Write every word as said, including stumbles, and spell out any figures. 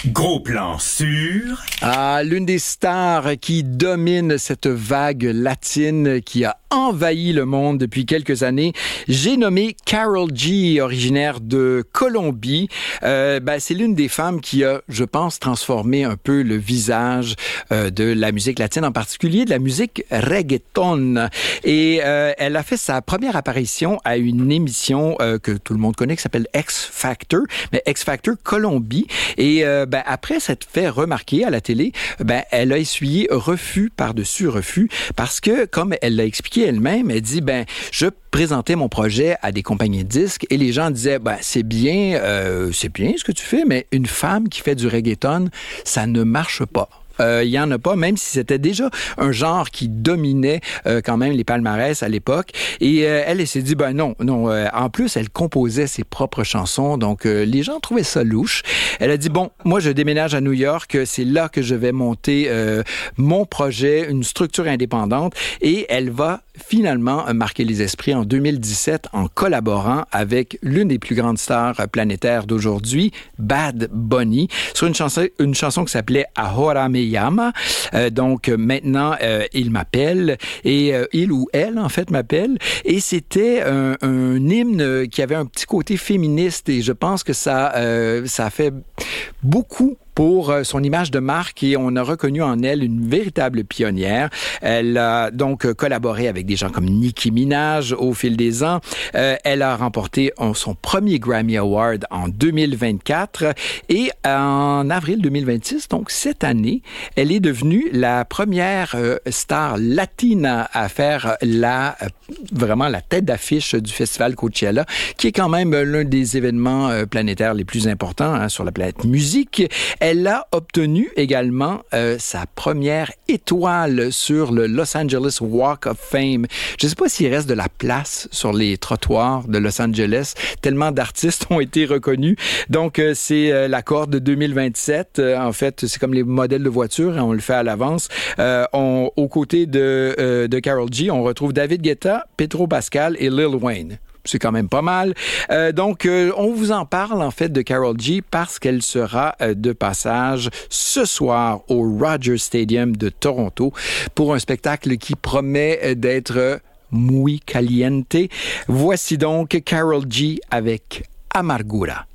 Gros plan sur... Ah, l'une des stars qui domine cette vague latine qui a envahi le monde depuis quelques années. J'ai nommé Karol G, originaire de Colombie. Euh, ben, c'est l'une des femmes qui a, je pense, transformé un peu le visage euh, de la musique latine, en particulier de la musique reggaeton. Et euh, elle a fait sa première apparition à une émission euh, que tout le monde connaît qui s'appelle X Factor, mais X Factor Colombie. Et euh, ben, après s'être fait remarquer à la télé, ben, elle a essuyé refus par-dessus refus parce que, comme elle l'a expliqué elle-même, elle dit, ben, je présentais mon projet à des compagnies de disques et les gens disaient, ben, c'est bien, euh, c'est bien ce que tu fais, mais une femme qui fait du reggaeton, ça ne marche pas. Il euh, y en a pas, même si c'était déjà un genre qui dominait euh, quand même les palmarès à l'époque. Et euh, elle, elle s'est dit, ben non, non. Euh, en plus, elle composait ses propres chansons, donc euh, les gens trouvaient ça louche. Elle a dit, bon, moi, je déménage à New York, c'est là que je vais monter euh, mon projet, une structure indépendante, et elle va finalement marquer les esprits en deux mille dix-sept en collaborant avec l'une des plus grandes stars planétaires d'aujourd'hui, Bad Bunny, sur une chanson, une chanson qui s'appelait Ahora Me Llama. Euh, donc maintenant, euh, il m'appelle et euh, il ou elle en fait m'appelle. Et c'était un, un hymne qui avait un petit côté féministe et je pense que ça, euh, ça a fait beaucoup pour son image de marque et on a reconnu en elle une véritable pionnière. Elle a donc collaboré avec des gens comme Nicki Minaj au fil des ans. Euh, elle a remporté son premier Grammy Award en deux mille vingt-quatre et en avril deux mille vingt-six, donc cette année, elle est devenue la première euh, star latine à faire la euh, vraiment la tête d'affiche du festival Coachella, qui est quand même l'un des événements euh, planétaires les plus importants hein, sur la planète musique. Elle a obtenu également euh, sa première étoile sur le Los Angeles Walk of Fame. Je ne sais pas s'il reste de la place sur les trottoirs de Los Angeles, tellement d'artistes ont été reconnus. Donc, euh, c'est euh, la corde de deux mille vingt-sept. Euh, en fait, c'est comme les modèles de voitures, hein, on le fait à l'avance. Euh, on, aux côtés de, euh, de Karol G, on retrouve David Guetta, Pedro Pascal et Lil Wayne. C'est quand même pas mal. Euh, donc, euh, on vous en parle, en fait, de Karol G parce qu'elle sera euh, de passage ce soir au Rogers Stadium de Toronto pour un spectacle qui promet d'être muy caliente. Voici donc Karol G avec Amargura.